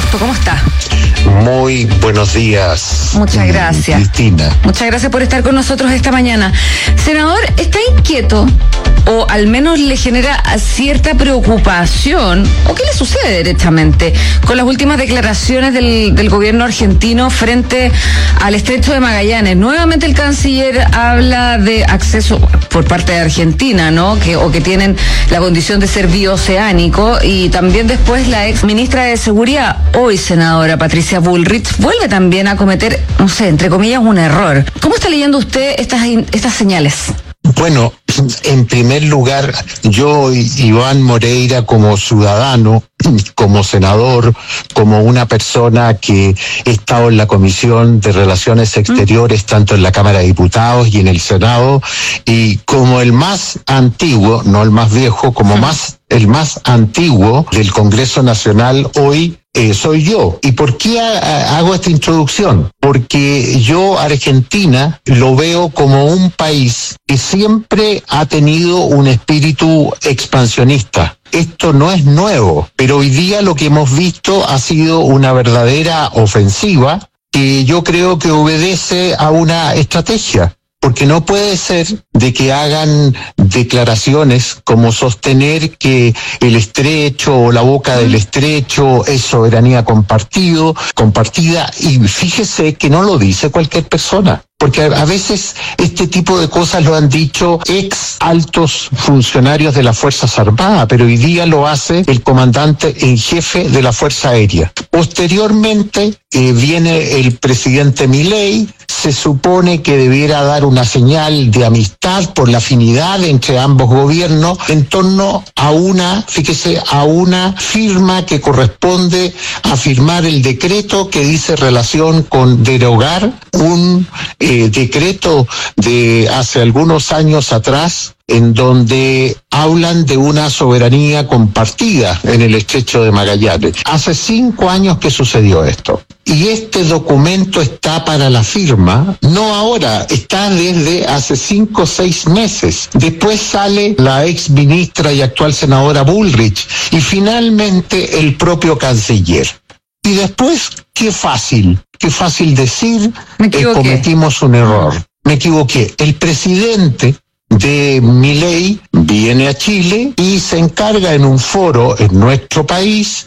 gusto, ¿cómo está? Muy buenos días. Muchas gracias. Cristina. Muchas gracias por estar con nosotros esta mañana. Senador, ¿está inquieto o al menos le genera cierta preocupación, o qué le sucede derechamente, con las últimas declaraciones del gobierno argentino frente al estrecho de Magallanes? Nuevamente el canciller habla de acceso por parte de Argentina, ¿no? Que tienen la condición de ser bioceánico, y también después la ex ministra de Seguridad, hoy senadora Patricia Bullrich, vuelve también a cometer, no sé, entre comillas, un error. ¿Cómo está leyendo usted estas señales? Bueno, en primer lugar, yo, Iván Moreira, como ciudadano, como senador, como una persona que he estado en la Comisión de Relaciones Exteriores, tanto en la Cámara de Diputados y en el Senado, y como el más antiguo, no el más viejo, el más antiguo del Congreso Nacional hoy, soy yo. ¿Y por qué hago esta introducción? Porque yo Argentina lo veo como un país que siempre ha tenido un espíritu expansionista. Esto no es nuevo, pero hoy día lo que hemos visto ha sido una verdadera ofensiva que yo creo que obedece a una estrategia. Porque no puede ser de que hagan declaraciones como sostener que el estrecho o la boca del estrecho es soberanía compartida, y fíjese que no lo dice cualquier persona. Porque a veces este tipo de cosas lo han dicho ex altos funcionarios de las Fuerzas Armadas, pero hoy día lo hace el comandante en jefe de la Fuerza Aérea. Posteriormente viene el presidente Milei. Se supone que debiera dar una señal de amistad por la afinidad entre ambos gobiernos en torno a una firma que corresponde a firmar el decreto que dice relación con derogar un decreto de hace algunos años atrás, en donde hablan de una soberanía compartida en el estrecho de Magallanes. Hace 5 años que sucedió esto. Y este documento está para la firma, no ahora, está desde hace 5 o 6 meses. Después sale la ex ministra y actual senadora Bullrich, y finalmente el propio canciller. Y después, qué fácil decir, cometimos un error. Me equivoqué. El presidente de Milei viene a Chile y se encarga en un foro en nuestro país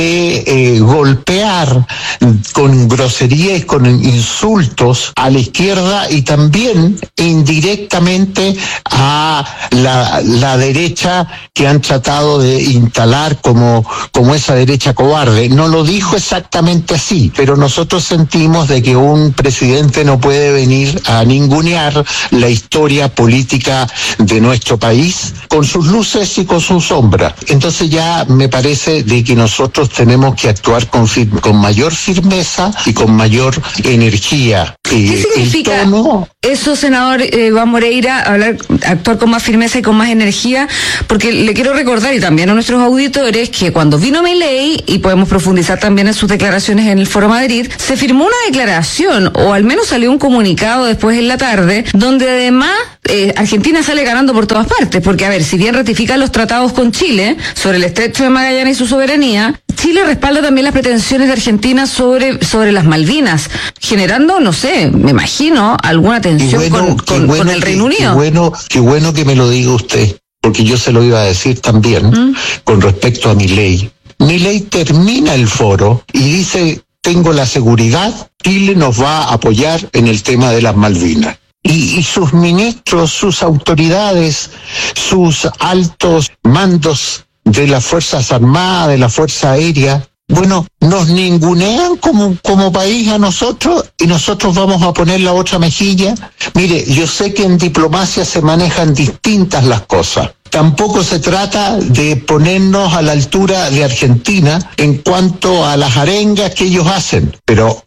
de golpear con grosería y con insultos a la izquierda, y también indirectamente a la derecha, que han tratado de instalar como esa derecha cobarde. No lo dijo exactamente así, pero nosotros sentimos de que un presidente no puede venir a ningunear la historia política de nuestro país, con sus luces y con sus sombras. Entonces ya me parece de que nosotros tenemos que actuar con mayor firmeza y con mayor energía. ¿Qué significa eso, senador Iván Moreira, actuar con más firmeza y con más energía? Porque le quiero recordar, y también a nuestros auditores, que cuando vino Milei, y podemos profundizar también en sus declaraciones en el Foro Madrid, se firmó una declaración, o al menos salió un comunicado después en la tarde, donde además Argentina sale ganando por todas partes, porque, a ver, si bien ratifica los tratados con Chile sobre el estrecho de Magallanes y su soberanía, Chile respalda también las pretensiones de Argentina sobre las Malvinas, generando, no sé, me imagino, alguna tensión con el Reino Unido. Qué bueno que me lo diga usted, porque yo se lo iba a decir también con respecto a Milei. Milei termina el foro y dice: tengo la seguridad, Chile nos va a apoyar en el tema de las Malvinas. Y sus ministros, sus autoridades, sus altos mandos de las Fuerzas Armadas, de la Fuerza Aérea, bueno, nos ningunean como país a nosotros, y nosotros vamos a poner la otra mejilla. Mire, yo sé que en diplomacia se manejan distintas las cosas. Tampoco se trata de ponernos a la altura de Argentina en cuanto a las arengas que ellos hacen, pero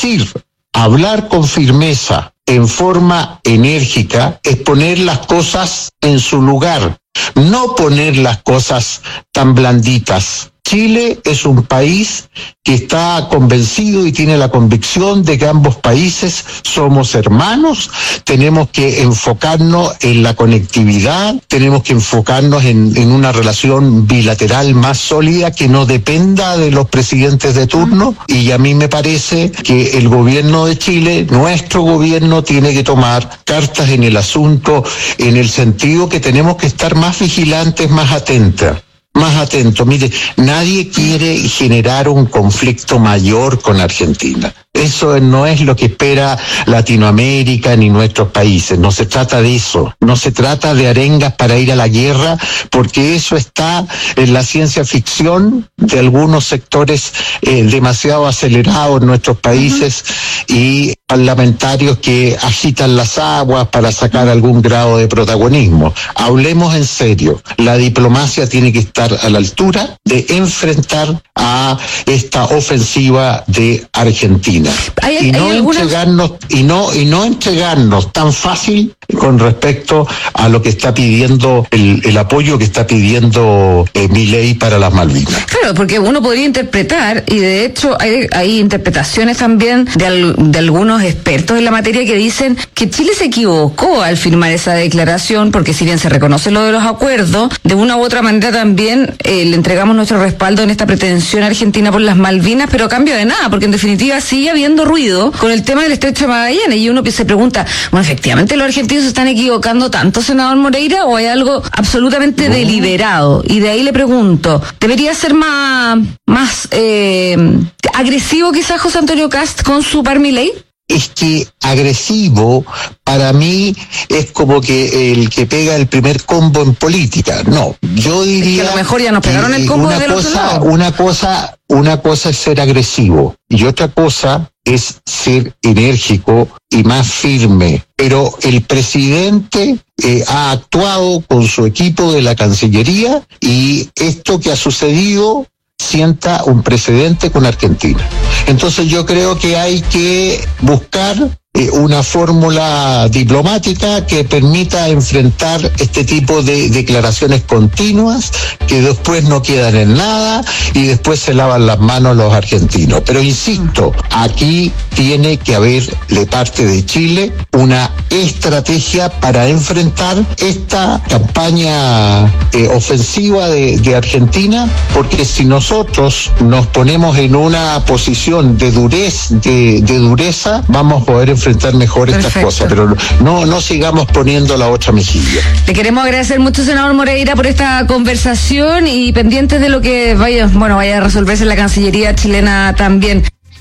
hablar con firmeza, en forma enérgica, es poner las cosas en su lugar, no poner las cosas tan blanditas. Chile es un país que está convencido y tiene la convicción de que ambos países somos hermanos, tenemos que enfocarnos en la conectividad, tenemos que enfocarnos en una relación bilateral más sólida que no dependa de los presidentes de turno, y a mí me parece que el gobierno de Chile, nuestro gobierno, tiene que tomar cartas en el asunto en el sentido que tenemos que estar más vigilantes, más atentos. Mire, nadie quiere generar un conflicto mayor con Argentina. Eso no es lo que espera Latinoamérica ni nuestros países. No se trata de eso. No se trata de arengas para ir a la guerra, porque eso está en la ciencia ficción de algunos sectores demasiado acelerados en nuestros países y parlamentarios que agitan las aguas para sacar algún grado de protagonismo. Hablemos en serio. La diplomacia tiene que estar a la altura de enfrentar a esta ofensiva de Argentina. Y no entregarnos tan fácil con respecto a lo que está pidiendo el apoyo que está pidiendo Milei para las Malvinas. Claro, porque uno podría interpretar, y de hecho hay interpretaciones también de algunos expertos en la materia que dicen que Chile se equivocó al firmar esa declaración, porque si bien se reconoce lo de los acuerdos, de una u otra manera también le entregamos nuestro respaldo en esta pretensión argentina por las Malvinas, pero a cambio de nada, porque en definitiva sigue habiendo ruido con el tema del Estrecho de Magallanes, y uno se pregunta, bueno, efectivamente los argentinos se están equivocando tanto, senador Moreira, o hay algo absolutamente deliberado. Y de ahí le pregunto, ¿debería ser más agresivo quizás José Antonio Kast con su par Milei? Es que agresivo para mí es como que el que pega el primer combo en política. No, yo diría es que a lo mejor ya nos pegaron el combo del otro lado. Una cosa es ser agresivo y otra cosa es ser enérgico y más firme. Pero el presidente ha actuado con su equipo de la Cancillería, y esto que ha sucedido sienta un precedente con Argentina. Entonces yo creo que hay que buscar una fórmula diplomática que permita enfrentar este tipo de declaraciones continuas que después no quedan en nada y después se lavan las manos los argentinos. Pero insisto, aquí tiene que haber de parte de Chile una estrategia para enfrentar esta campaña ofensiva de Argentina, porque si nosotros nos ponemos en una posición de dureza, vamos a poder enfrentar mejor estas cosas, pero no sigamos poniendo la otra mejilla. Le queremos agradecer mucho, senador Moreira, por esta conversación, y pendientes de lo que vaya a resolverse en la Cancillería chilena también.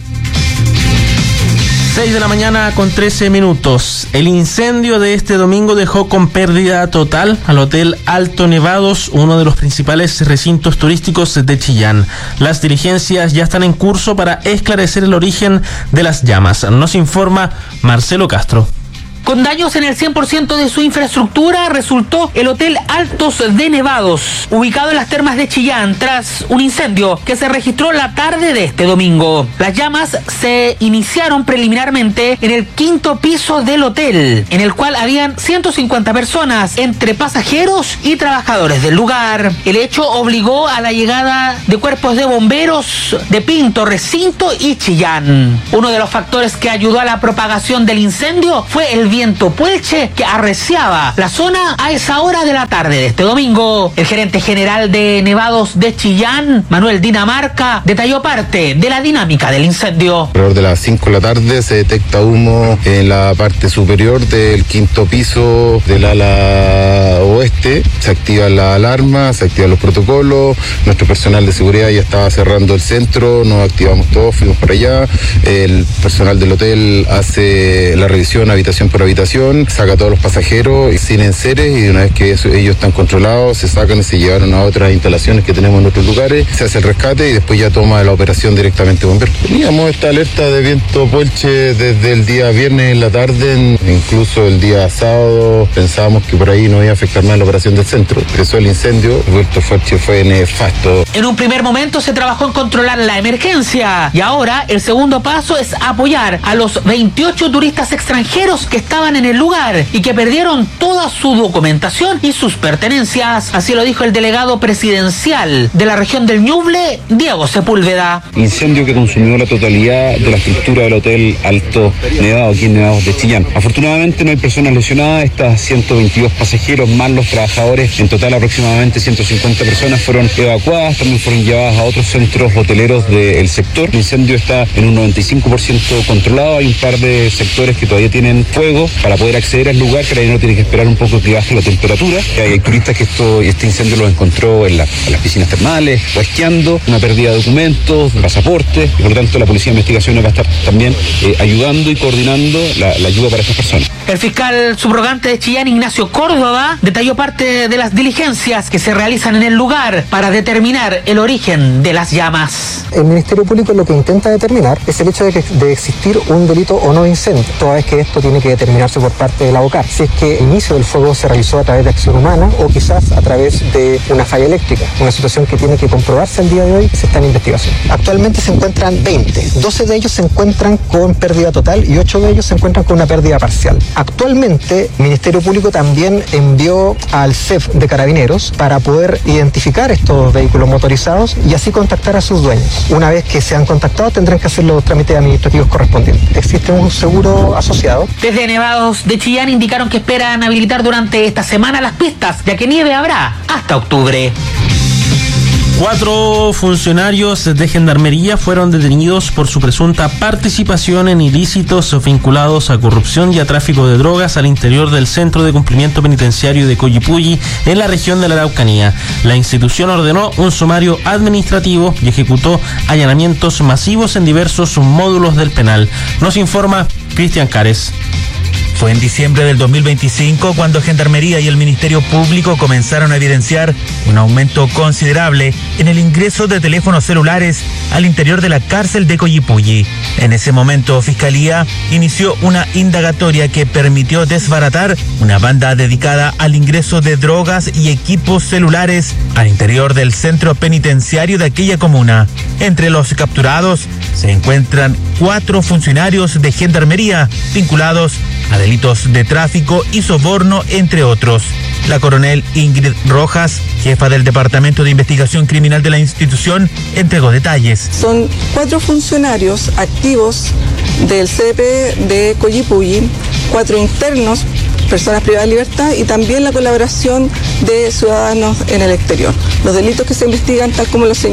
6 de la mañana con 13 minutos. El incendio de este domingo dejó con pérdida total al Hotel Alto Nevados, uno de los principales recintos turísticos de Chillán. Las diligencias ya están en curso para esclarecer el origen de las llamas. Nos informa Marcelo Castro. Con daños en el 100% de su infraestructura resultó el Hotel Altos de Nevados, ubicado en las termas de Chillán, tras un incendio que se registró la tarde de este domingo. Las llamas se iniciaron preliminarmente en el 5º piso del hotel, en el cual habían 150 personas, entre pasajeros y trabajadores del lugar. El hecho obligó a la llegada de cuerpos de bomberos de Pinto, Recinto y Chillán. Uno de los factores que ayudó a la propagación del incendio fue el viento puelche que arreciaba la zona a esa hora de la tarde de este domingo. El gerente general de Nevados de Chillán, Manuel Dinamarca, detalló parte de la dinámica del incendio. Alrededor de las 5 de la tarde se detecta humo en la parte superior del 5º piso del ala oeste. Se activa la alarma, se activan los protocolos. Nuestro personal de seguridad ya estaba cerrando el centro, nos activamos todos, fuimos para allá. El personal del hotel hace la revisión habitación por habitación, saca a todos los pasajeros sin enseres, y una vez que ellos están controlados, se sacan y se llevaron a otras instalaciones que tenemos en otros lugares, se hace el rescate y después ya toma la operación directamente bomberos. Teníamos esta alerta de viento puelche desde el día viernes en la tarde, incluso el día sábado pensábamos que por ahí no iba a afectar más la operación del centro. Empezó el incendio, el viento fuerte fue nefasto. En un primer momento se trabajó en controlar la emergencia, y ahora el segundo paso es apoyar a los 28 turistas extranjeros que están estaban en el lugar y que perdieron toda su documentación y sus pertenencias. Así lo dijo el delegado presidencial de la región del Ñuble, Diego Sepúlveda. Incendio que consumió la totalidad de la estructura del Hotel Alto Nevado, aquí en Nevados de Chillán. Afortunadamente no hay personas lesionadas, estas 122 pasajeros más los trabajadores, en total aproximadamente 150 personas fueron evacuadas, también fueron llevadas a otros centros hoteleros del sector. El incendio está en un 95% controlado, hay un par de sectores que todavía tienen fuego. Para poder acceder al lugar, Carabinero tiene que esperar un poco que baje la temperatura. Hay turistas que este incendio los encontró en las piscinas termales, o esquiando, una pérdida de documentos, pasaportes, y por lo tanto la Policía de Investigaciones va a estar también ayudando y coordinando la ayuda para estas personas. El fiscal subrogante de Chillán, Ignacio Córdoba, detalló parte de las diligencias que se realizan en el lugar para determinar el origen de las llamas. El Ministerio Público lo que intenta determinar es el hecho de existir un delito o no de incendio, toda vez que esto tiene que determinarse por parte de la OCAR. Si es que el inicio del fuego se realizó a través de acción humana o quizás a través de una falla eléctrica, una situación que tiene que comprobarse el día de hoy, que se está en investigación. Actualmente se encuentran 20, 12 de ellos se encuentran con pérdida total y 8 de ellos se encuentran con una pérdida parcial. Actualmente, el Ministerio Público también envió al CEF de Carabineros para poder identificar estos vehículos motorizados y así contactar a sus dueños. Una vez que sean contactados, tendrán que hacer los trámites administrativos correspondientes. Existe un seguro asociado. Desde Nevados de Chillán indicaron que esperan habilitar durante esta semana las pistas, ya que nieve habrá hasta octubre. 4 funcionarios de Gendarmería fueron detenidos por su presunta participación en ilícitos vinculados a corrupción y a tráfico de drogas al interior del Centro de Cumplimiento Penitenciario de Coyipulli, en la región de la Araucanía. La institución ordenó un sumario administrativo y ejecutó allanamientos masivos en diversos módulos del penal. Nos informa Cristian Cares. Fue en diciembre del 2025 cuando Gendarmería y el Ministerio Público comenzaron a evidenciar un aumento considerable en el ingreso de teléfonos celulares al interior de la cárcel de Coyipulli. En ese momento, Fiscalía inició una indagatoria que permitió desbaratar una banda dedicada al ingreso de drogas y equipos celulares al interior del centro penitenciario de aquella comuna. Entre los capturados se encuentran 4 funcionarios de Gendarmería vinculados a delitos de tráfico y soborno, entre otros. La coronel Ingrid Rojas, jefa del Departamento de Investigación Criminal de la institución, entregó detalles. Son 4 funcionarios activos del CP de Coyipulli, 4 internos, personas privadas de libertad, y también la colaboración de ciudadanos en el exterior. Los delitos que se investigan, tal como lo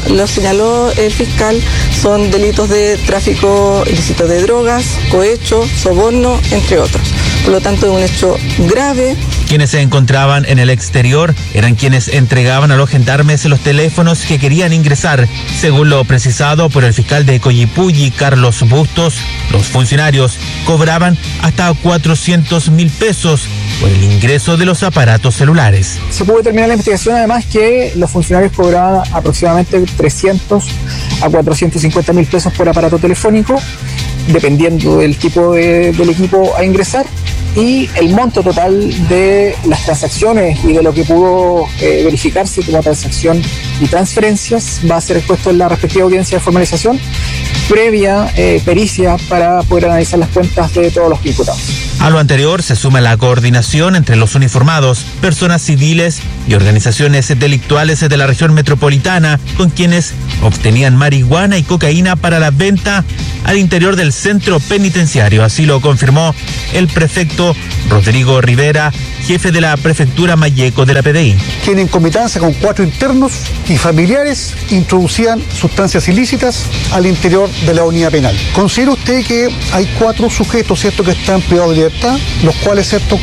señaló el fiscal, son delitos de tráfico ilícito de drogas, cohecho, soborno, entre otros. Por lo tanto, es un hecho grave. Quienes se encontraban en el exterior eran quienes entregaban a los gendarmes los teléfonos que querían ingresar. Según lo precisado por el fiscal de Coyipulli, Carlos Bustos, los funcionarios cobraban hasta 400.000 pesos por el ingreso de los aparatos celulares. Se pudo determinar en la investigación además que los funcionarios cobraban aproximadamente 300 a 450.000 pesos por aparato telefónico, dependiendo del tipo del equipo a ingresar, y el monto total de las transacciones y de lo que pudo verificarse como transacción y transferencias va a ser expuesto en la respectiva audiencia de formalización previa pericia para poder analizar las cuentas de todos los imputados. A lo anterior se suma la coordinación entre los uniformados, personas civiles y organizaciones delictuales de la región metropolitana, con quienes obtenían marihuana y cocaína para la venta al interior del centro penitenciario. Así lo confirmó el prefecto Rodrigo Rivera, jefe de la prefectura Mayeco de la PDI. Quien en comitancia con 4 internos y familiares introducían sustancias ilícitas al interior de la unidad penal. Considera usted que hay 4 sujetos, ¿cierto?, que están privados de libertad, los cuales, ¿cierto?,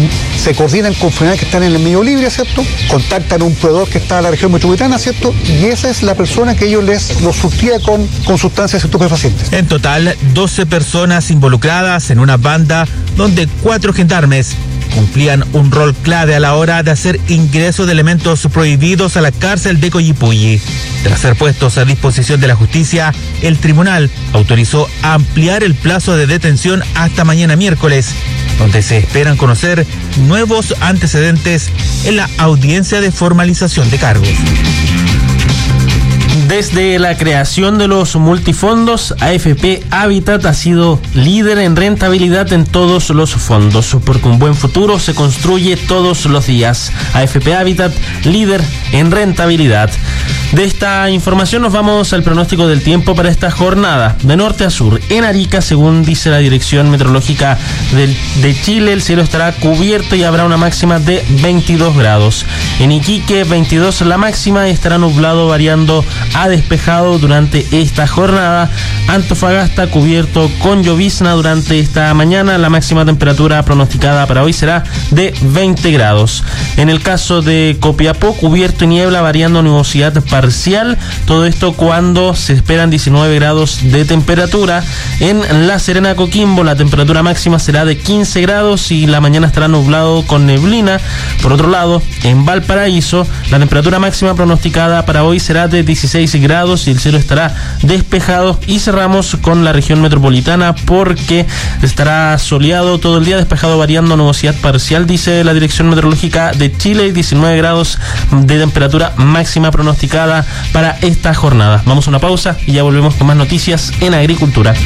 se coordinan con funcionarios que están en el medio libre, ¿cierto?, contactan a un proveedor que está en la región metropolitana, ¿cierto?, y esa es la persona que ellos los surtía con sustancias estupefacientes. En total, 12 personas involucradas en una banda donde 4 gendarmes cumplían un rol clave a la hora de hacer ingreso de elementos prohibidos a la cárcel de Coyipulli. Tras ser puestos a disposición de la justicia, el tribunal autorizó ampliar el plazo de detención hasta mañana miércoles, donde se esperan conocer nuevos antecedentes en la audiencia de formalización de cargos. Desde la creación de los multifondos, AFP Habitat ha sido líder en rentabilidad en todos los fondos, porque un buen futuro se construye todos los días. AFP Habitat, líder en rentabilidad. De esta información nos vamos al pronóstico del tiempo para esta jornada. De norte a sur, en Arica, según dice la Dirección Meteorológica de Chile, el cielo estará cubierto y habrá una máxima de 22 grados. En Iquique, 22 la máxima, y estará nublado variando a despejado durante esta jornada. Antofagasta, cubierto con llovizna durante esta mañana. La máxima temperatura pronosticada para hoy será de 20 grados. En el caso de Copiapó, cubierto y niebla variando nubosidad parcial. Todo esto cuando se esperan 19 grados de temperatura. En La Serena, Coquimbo, la temperatura máxima será de 15 grados y la mañana estará nublado con neblina. Por otro lado, en Valparaíso, la temperatura máxima pronosticada para hoy será de 16 grados y el cielo estará despejado. Y cerramos con la región metropolitana porque estará soleado todo el día, despejado variando nubosidad parcial, dice la Dirección Meteorológica de Chile, y 19 grados de temperatura máxima pronosticada para esta jornada. Vamos a una pausa y ya volvemos con más noticias en agricultura.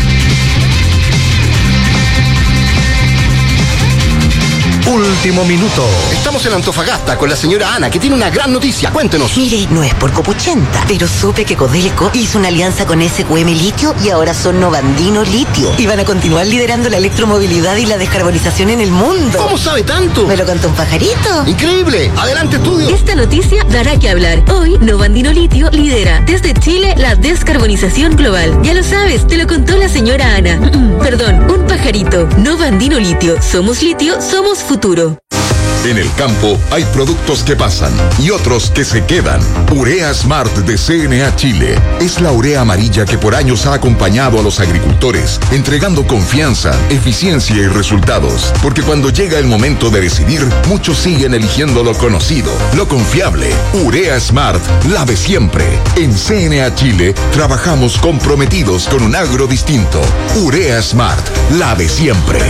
Último minuto. Estamos en Antofagasta con la señora Ana, que tiene una gran noticia. Cuéntenos. Mire, no es por copuchenta, pero supe que Codelco hizo una alianza con SQM Litio y ahora son Novandino Litio. Y van a continuar liderando la electromovilidad y la descarbonización en el mundo. ¿Cómo sabe tanto? Me lo contó un pajarito. ¡Increíble! ¡Adelante, estudio! Esta noticia dará que hablar. Hoy, Novandino Litio lidera desde Chile la descarbonización global. Ya lo sabes, te lo contó la señora Ana. Perdón, un pajarito. Novandino Litio. Somos litio, somos futuro. En el campo hay productos que pasan y otros que se quedan. Urea Smart de CNA Chile es la urea amarilla que por años ha acompañado a los agricultores, entregando confianza, eficiencia y resultados. Porque cuando llega el momento de decidir, muchos siguen eligiendo lo conocido, lo confiable. Urea Smart, la de siempre. En CNA Chile trabajamos comprometidos con un agro distinto. Urea Smart, la de siempre.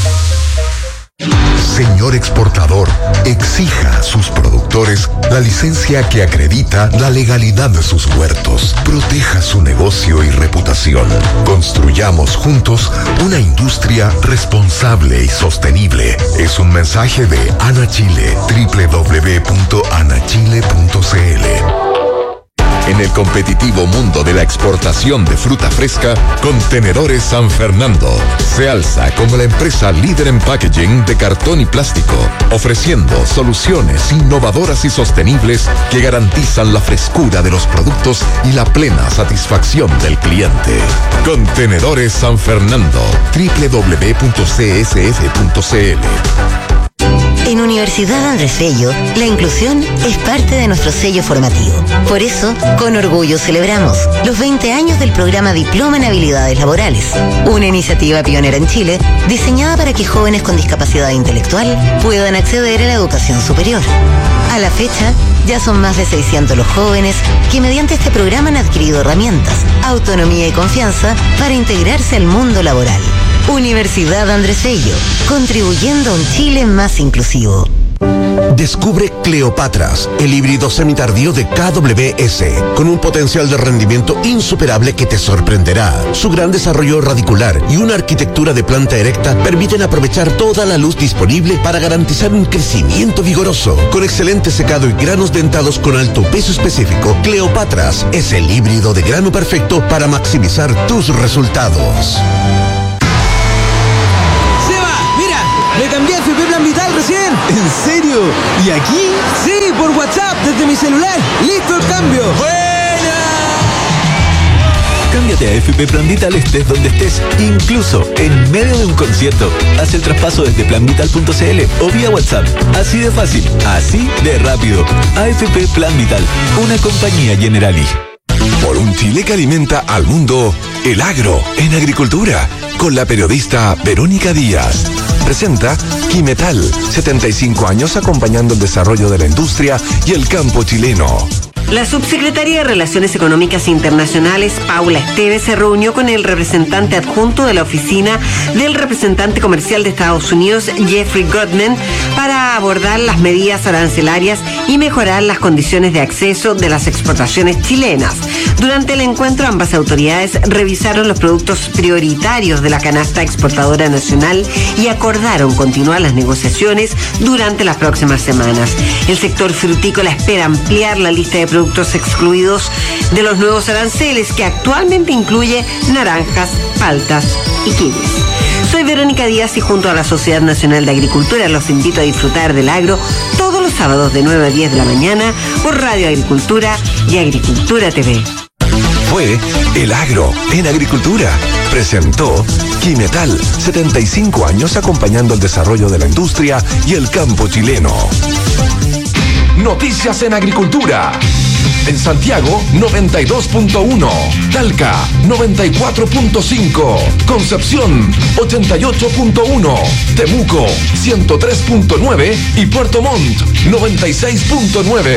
Señor exportador, exija a sus productores la licencia que acredita la legalidad de sus huertos. Proteja su negocio y reputación. Construyamos juntos una industria responsable y sostenible. Es un mensaje de Ana Chile, www.anachile.cl. En el competitivo mundo de la exportación de fruta fresca, Contenedores San Fernando se alza como la empresa líder en packaging de cartón y plástico, ofreciendo soluciones innovadoras y sostenibles que garantizan la frescura de los productos y la plena satisfacción del cliente. Contenedores San Fernando, www.csf.cl. En Universidad Andrés Bello, la inclusión es parte de nuestro sello formativo. Por eso, con orgullo celebramos los 20 años del programa Diploma en Habilidades Laborales, una iniciativa pionera en Chile diseñada para que jóvenes con discapacidad intelectual puedan acceder a la educación superior. A la fecha, ya son más de 600 los jóvenes que mediante este programa han adquirido herramientas, autonomía y confianza para integrarse al mundo laboral. Universidad Andrés Bello, contribuyendo a un Chile más inclusivo. Descubre Cleopatras, el híbrido semitardío de KWS, con un potencial de rendimiento insuperable que te sorprenderá. Su gran desarrollo radicular y una arquitectura de planta erecta permiten aprovechar toda la luz disponible para garantizar un crecimiento vigoroso. Con excelente secado y granos dentados con alto peso específico, Cleopatras es el híbrido de grano perfecto para maximizar tus resultados. Me cambié a FP Plan Vital recién. ¿En serio? ¿Y aquí? Sí, por WhatsApp, desde mi celular. ¡Listo el cambio! ¡Buena! Cámbiate a FP Plan Vital estés donde estés, incluso en medio de un concierto. Haz el traspaso desde planvital.cl o vía WhatsApp. Así de fácil, así de rápido. AFP Plan Vital, una compañía Generali. Por un Chile que alimenta al mundo, el agro en agricultura, con la periodista Verónica Díaz. Presenta Quimetal, 75 años acompañando el desarrollo de la industria y el campo chileno. La subsecretaria de Relaciones Económicas Internacionales, Paula Esteves, se reunió con el representante adjunto de la oficina del representante comercial de Estados Unidos, Jeffrey Goodman, para abordar las medidas arancelarias y mejorar las condiciones de acceso de las exportaciones chilenas. Durante el encuentro, ambas autoridades revisaron los productos prioritarios de la canasta exportadora nacional y acordaron continuar las negociaciones durante las próximas semanas. El sector frutícola espera ampliar la lista de productos excluidos de los nuevos aranceles, que actualmente incluye naranjas, paltas y kiwis. Soy Verónica Díaz y junto a la Sociedad Nacional de Agricultura los invito a disfrutar del agro todos los sábados de 9 a 10 de la mañana por Radio Agricultura y Agricultura TV. Fue El Agro en Agricultura. Presentó Quimetal, 75 años acompañando el desarrollo de la industria y el campo chileno. Noticias en Agricultura. En Santiago, 92.1. Talca, 94.5. Concepción, 88.1. Temuco, 103.9. Y Puerto Montt, 96.9.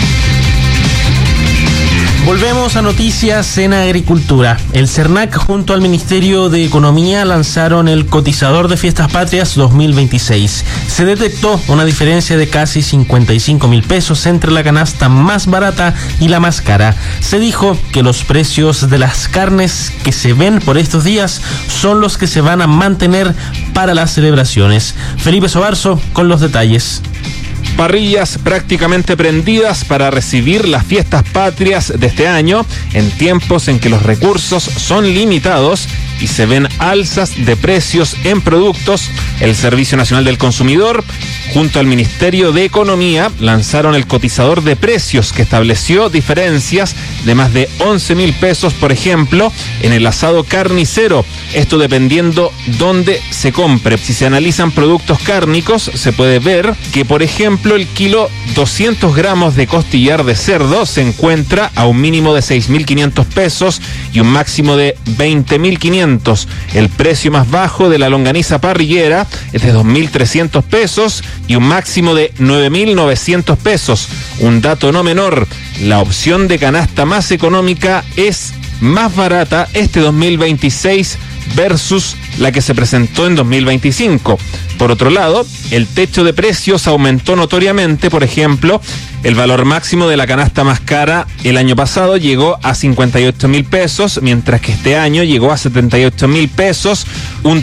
Volvemos a noticias en agricultura. El CERNAC junto al Ministerio de Economía lanzaron el cotizador de Fiestas Patrias 2026. Se detectó una diferencia de casi 55.000 pesos entre la canasta más barata y la más cara. Se dijo que los precios de las carnes que se ven por estos días son los que se van a mantener para las celebraciones. Felipe Sobarzo con los detalles. Parrillas prácticamente prendidas para recibir las Fiestas Patrias de este año, en tiempos en que los recursos son limitados y se ven alzas de precios en productos. El Servicio Nacional del Consumidor, junto al Ministerio de Economía, lanzaron el cotizador de precios que estableció diferencias de más de 11.000 pesos, por ejemplo, en el asado carnicero. Esto dependiendo dónde se compre. Si se analizan productos cárnicos, se puede ver que, por ejemplo, el kilo 200 gramos de costillar de cerdo se encuentra a un mínimo de 6.500 pesos y un máximo de 20.500. El precio más bajo de la longaniza parrillera es de 2.300 pesos y un máximo de 9.900 pesos. Un dato no menor, la opción de canasta más económica es más barata este 2026 versus la que se presentó en 2025. Por otro lado, el techo de precios aumentó notoriamente. Por ejemplo, el valor máximo de la canasta más cara el año pasado llegó a 58.000 pesos, mientras que este año llegó a 78.000 pesos, un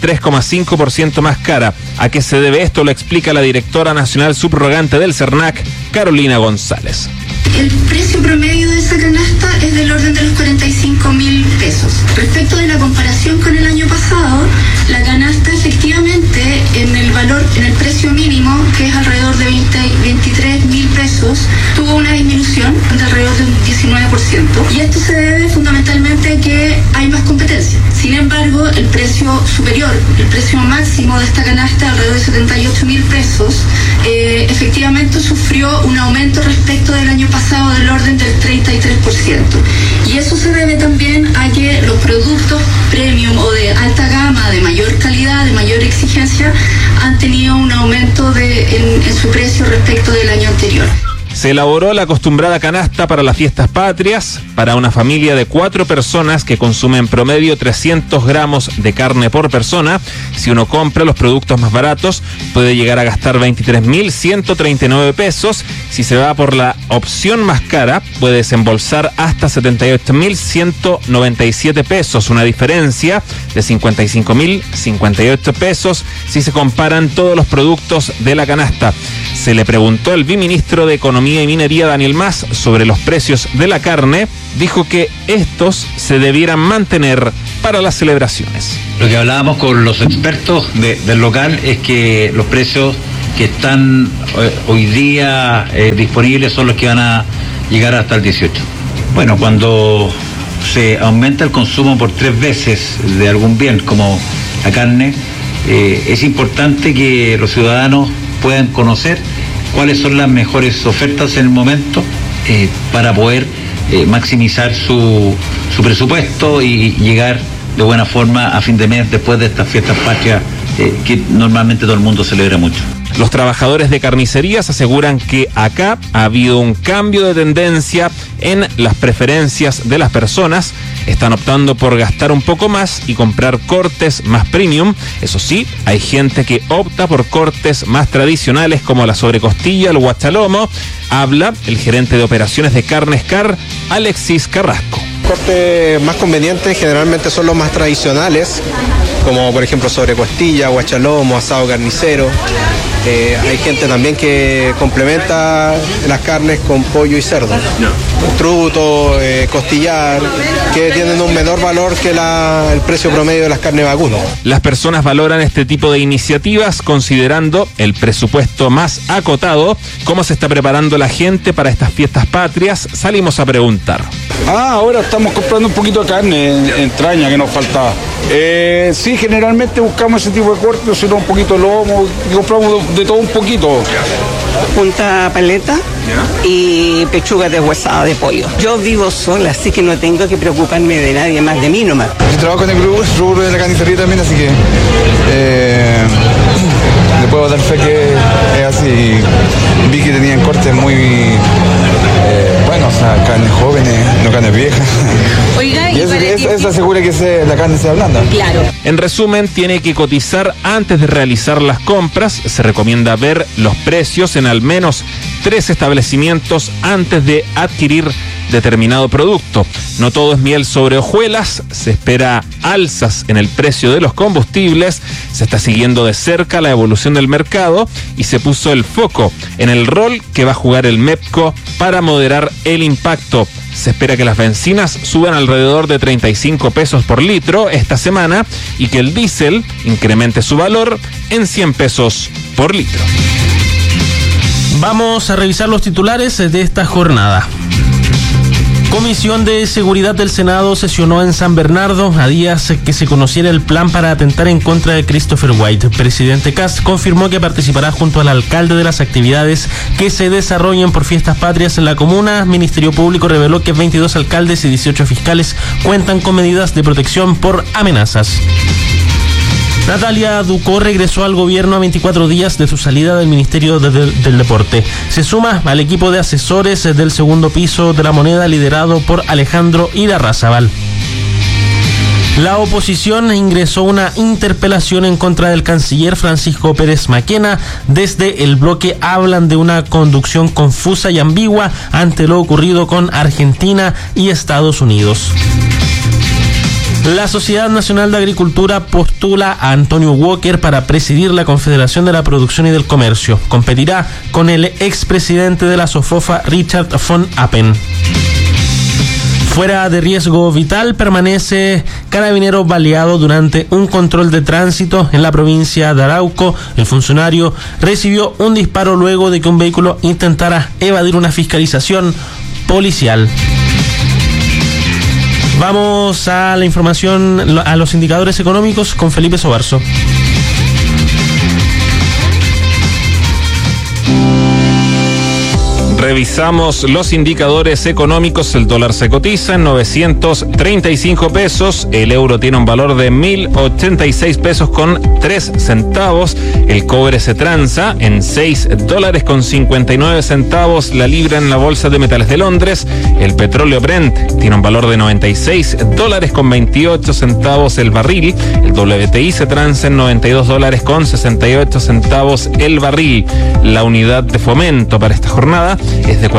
33,5% más cara. ¿A qué se debe esto? Lo explica la directora nacional subrogante del CERNAC, Carolina González. El precio promedio de esa canasta es del orden de los 45.000 pesos. Respecto de la comparación con el año pasado, la canasta efectivamente en el precio mínimo, que es alrededor de 23.000 pesos, tuvo una disminución de alrededor de un 19%. Y esto se debe fundamentalmente a que hay más competencia. Sin embargo, el precio superior, el precio máximo de esta canasta, alrededor de 78.000 pesos, efectivamente sufrió un aumento respecto del año pasado del orden del 33%. Y eso se debe también a que los productos premium o de alta gama, de mayor calidad, de mayor exigencia, han tenido un aumento en su precio respecto del año anterior. Se elaboró la acostumbrada canasta para las Fiestas Patrias para una familia de 4 personas que consumen en promedio 300 gramos de carne por persona. Si uno compra los productos más baratos, puede llegar a gastar 23.139 pesos. Si se va por la opción más cara, puede desembolsar hasta 78.197 pesos, una diferencia de 55.058 pesos si se comparan todos los productos de la canasta. Se le preguntó al viceministro de Economía y Minería, Daniel Mas, sobre los precios de la carne. Dijo que estos se debieran mantener para las celebraciones. Lo que hablábamos con los expertos del local es que los precios que están hoy día disponibles son los que van a llegar hasta el 18. Bueno, cuando se aumenta el consumo por 3 veces de algún bien como la carne, es importante que los ciudadanos puedan conocer cuáles son las mejores ofertas en el momento para poder maximizar su presupuesto y llegar de buena forma a fin de mes después de estas Fiestas Patrias que normalmente todo el mundo celebra mucho. Los trabajadores de carnicerías aseguran que acá ha habido un cambio de tendencia en las preferencias de las personas. Están optando por gastar un poco más y comprar cortes más premium. Eso sí, hay gente que opta por cortes más tradicionales como la sobrecostilla, el guachalomo. Habla el gerente de operaciones de Carnes Car, Alexis Carrasco. Cortes más convenientes generalmente son los más tradicionales, como por ejemplo sobrecostilla, guachalomo, asado carnicero. Hay gente también que complementa las carnes con pollo y cerdo, truto, costillar, que tienen un menor valor que el precio promedio de las carnes vacuno. Las personas valoran este tipo de iniciativas considerando el presupuesto más acotado. ¿Cómo se está preparando la gente para estas fiestas patrias? Salimos a preguntar. Ahora estamos comprando un poquito de carne, entraña que nos faltaba. Sí, generalmente buscamos ese tipo de cortes, sino un poquito de lomo, y compramos de todo un poquito. Punta paleta y pechuga deshuesada de pollo. Yo vivo sola, así que no tengo que preocuparme de nadie más, de mí nomás. Yo trabajo en el rubro de la carnicería también, así que le puedo dar fe que es así. Vi que tenían cortes muy buenos, o sea, carnes jóvenes, no carnes viejas. Oiga, y eso asegura que la carne sea blanda. Claro. En resumen, tiene que cotizar antes de realizar las compras. Se recomienda ver los precios en al menos 3 establecimientos antes de adquirir determinado producto. No todo es miel sobre hojuelas, se espera alzas en el precio de los combustibles, se está siguiendo de cerca la evolución del mercado y se puso el foco en el rol que va a jugar el MEPCO para moderar el impacto. Se espera que las bencinas suban alrededor de 35 pesos por litro esta semana y que el diésel incremente su valor en 100 pesos por litro. Vamos a revisar los titulares de esta jornada. Comisión de Seguridad del Senado sesionó en San Bernardo a días que se conociera el plan para atentar en contra de Christopher White. Presidente Kast confirmó que participará junto al alcalde de las actividades que se desarrollen por fiestas patrias en la comuna. Ministerio Público reveló que 22 alcaldes y 18 fiscales cuentan con medidas de protección por amenazas. Natalia Ducó regresó al gobierno a 24 días de su salida del Ministerio del Deporte. Se suma al equipo de asesores del segundo piso de la Moneda liderado por Alejandro Irarrázaval. La oposición ingresó una interpelación en contra del canciller Francisco Pérez Maquena. Desde el bloque hablan de una conducción confusa y ambigua ante lo ocurrido con Argentina y Estados Unidos. La Sociedad Nacional de Agricultura postula a Antonio Walker para presidir la Confederación de la Producción y del Comercio. Competirá con el expresidente de la SOFOFA, Richard von Appen. Fuera de riesgo vital permanece carabinero baleado durante un control de tránsito en la provincia de Arauco. El funcionario recibió un disparo luego de que un vehículo intentara evadir una fiscalización policial. Vamos a la información, a los indicadores económicos con Felipe Sobarzo. Revisamos los indicadores económicos. El dólar se cotiza en 935 pesos. El euro tiene un valor de 1.086 pesos con 3 centavos. El cobre se transa en $6 con 59 centavos la libra en la bolsa de metales de Londres. El petróleo Brent tiene un valor de $96 con 28 centavos el barril. El WTI se transa en $92 con 68 centavos el barril. La unidad de fomento para esta jornada es de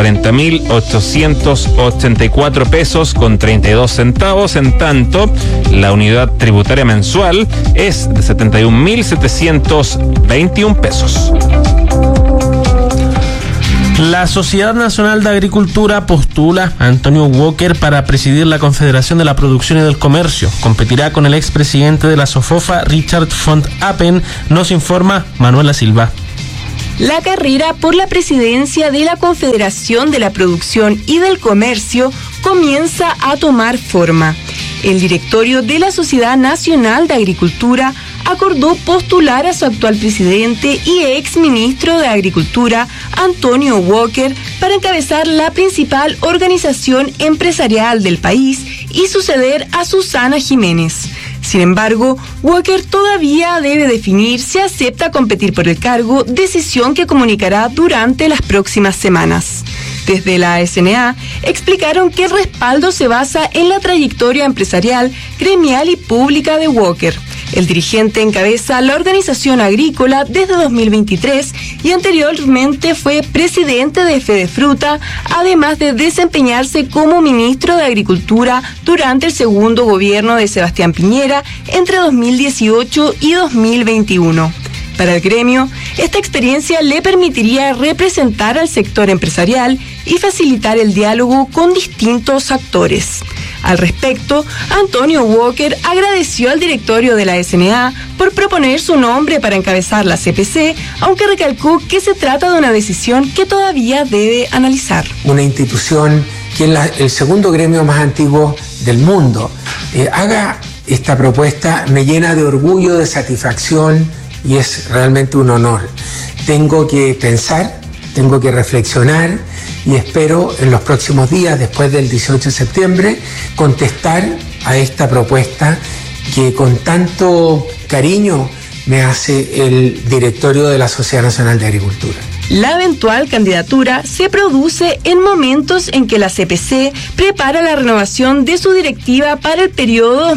40.884 pesos con 32 centavos. En tanto, la unidad tributaria mensual es de 71.721 pesos. La Sociedad Nacional de Agricultura postula a Antonio Walker para presidir la Confederación de la Producción y del Comercio. Competirá con el expresidente de la SOFOFA, Richard von Appen, nos informa Manuela Silva. La carrera por la presidencia de la Confederación de la Producción y del Comercio comienza a tomar forma. El directorio de la Sociedad Nacional de Agricultura acordó postular a su actual presidente y exministro de Agricultura, Antonio Walker, para encabezar la principal organización empresarial del país y suceder a Susana Jiménez. Sin embargo, Walker todavía debe definir si acepta competir por el cargo, decisión que comunicará durante las próximas semanas. Desde la SNA explicaron que el respaldo se basa en la trayectoria empresarial, gremial y pública de Walker. El dirigente encabeza la organización agrícola desde 2023 y anteriormente fue presidente de Fedefruta, además de desempeñarse como ministro de Agricultura durante el segundo gobierno de Sebastián Piñera entre 2018 y 2021. Para el gremio, esta experiencia le permitiría representar al sector empresarial y facilitar el diálogo con distintos actores. Al respecto, Antonio Walker agradeció al directorio de la SNA por proponer su nombre para encabezar la CPC, aunque recalcó que se trata de una decisión que todavía debe analizar. Una institución que es el segundo gremio más antiguo del mundo haga esta propuesta me llena de orgullo, de satisfacción y es realmente un honor. Tengo que pensar, tengo que reflexionar y espero en los próximos días, después del 18 de septiembre, contestar a esta propuesta que con tanto cariño me hace el directorio de la Sociedad Nacional de Agricultura. La eventual candidatura se produce en momentos en que la CPC prepara la renovación de su directiva para el periodo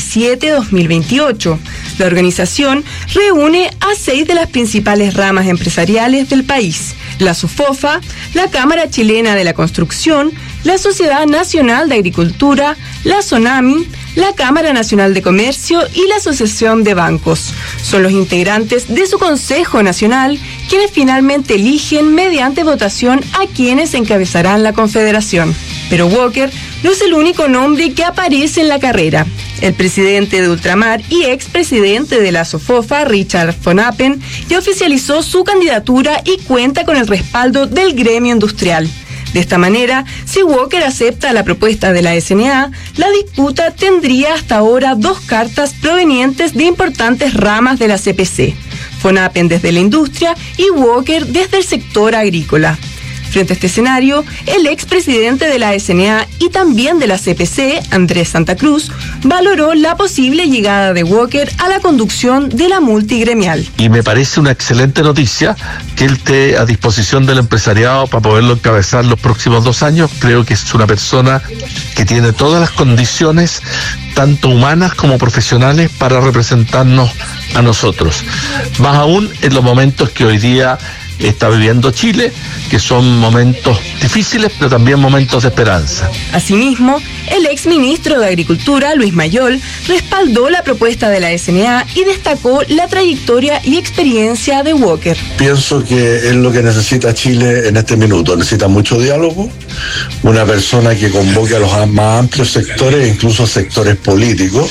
2027-2028. La organización reúne a 6 de las principales ramas empresariales del país: la SUFOFA, la Cámara Chilena de la Construcción, la Sociedad Nacional de Agricultura, la SONAMI, la Cámara Nacional de Comercio y la Asociación de Bancos. Son los integrantes de su Consejo Nacional quienes finalmente eligen mediante votación a quienes encabezarán la confederación. Pero Walker no es el único nombre que aparece en la carrera. El presidente de Ultramar y expresidente de la SOFOFA, Richard von Appen, ya oficializó su candidatura y cuenta con el respaldo del gremio industrial. De esta manera, si Walker acepta la propuesta de la SNA, la disputa tendría hasta ahora 2 cartas provenientes de importantes ramas de la CPC: von Appen desde la industria y Walker desde el sector agrícola. Frente a este escenario, el expresidente de la SNA y también de la CPC, Andrés Santa Cruz, valoró la posible llegada de Walker a la conducción de la multigremial. Y me parece una excelente noticia que él esté a disposición del empresariado para poderlo encabezar los próximos 2 años. Creo que es una persona que tiene todas las condiciones, tanto humanas como profesionales, para representarnos a nosotros. Más aún en los momentos que hoy día está viviendo Chile, que son momentos difíciles, pero también momentos de esperanza. Asimismo, el exministro de Agricultura, Luis Mayol, respaldó la propuesta de la SNA y destacó la trayectoria y experiencia de Walker. Pienso que es lo que necesita Chile en este minuto. Necesita mucho diálogo, una persona que convoque a los más amplios sectores, incluso sectores políticos,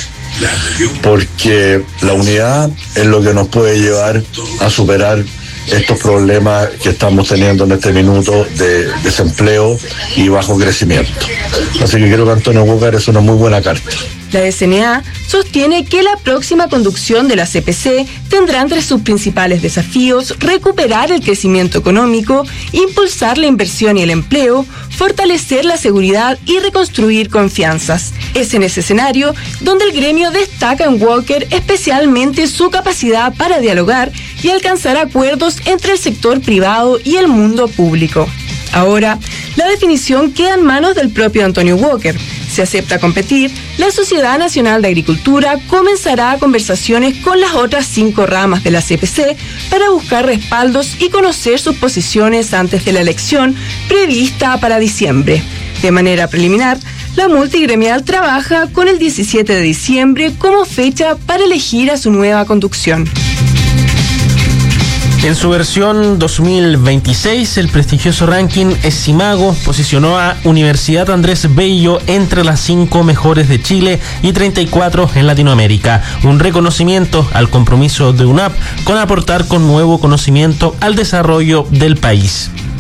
porque la unidad es lo que nos puede llevar a superar estos problemas que estamos teniendo en este minuto de desempleo y bajo crecimiento. Así que creo que Antonio Walker es una muy buena carta. La SNA sostiene que la próxima conducción de la CPC tendrá entre sus principales desafíos recuperar el crecimiento económico, impulsar la inversión y el empleo, fortalecer la seguridad y reconstruir confianzas. Es en ese escenario donde el gremio destaca en Walker especialmente su capacidad para dialogar y alcanzar acuerdos entre el sector privado y el mundo público. Ahora, la definición queda en manos del propio Antonio Walker. Si acepta competir, la Sociedad Nacional de Agricultura comenzará conversaciones con las otras 5 ramas de la CPC para buscar respaldos y conocer sus posiciones antes de la elección prevista para diciembre. De manera preliminar, la multigremial trabaja con el 17 de diciembre como fecha para elegir a su nueva conducción. En su versión 2026, el prestigioso ranking Esimago posicionó a Universidad Andrés Bello entre las 5 mejores de Chile y 34 en Latinoamérica. Un reconocimiento al compromiso de UNAP con aportar con nuevo conocimiento al desarrollo del país.